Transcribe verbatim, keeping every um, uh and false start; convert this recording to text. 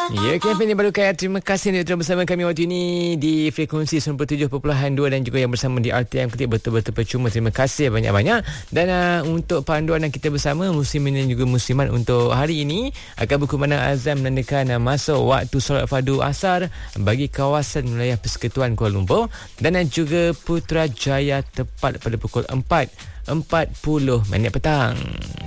Ya, Kevin ini baru kaya. Terima kasih untuk terus bersama kami waktu ini di frekuensi sembilan puluh tujuh perpuluhan dua dan juga yang bersama di R T M Ketik. Betul-betul percuma. Terima kasih banyak-banyak. Dan uh, untuk panduan yang kita bersama muslimin dan juga muslimat untuk hari ini akan berkumandang azan menandakan uh, masuk waktu solat fardu asar bagi kawasan wilayah Persekutuan Kuala Lumpur dan uh, juga Putrajaya tepat pada pukul empat empat puluh minit petang.